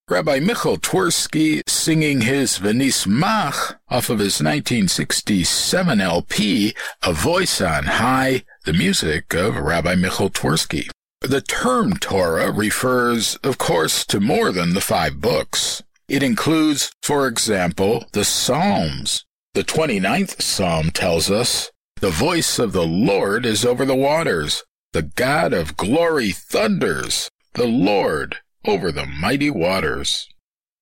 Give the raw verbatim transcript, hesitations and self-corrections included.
Rabbi Michal Twersky singing his V'nismach off of his nineteen sixty-seven L P, A Voice on High, the music of Rabbi Michal Twersky. The term Torah refers, of course, to more than the five books. It includes, for example, the Psalms. The twenty-ninth Psalm tells us, "The voice of the Lord is over the waters. The God of glory thunders. The Lord over the mighty waters."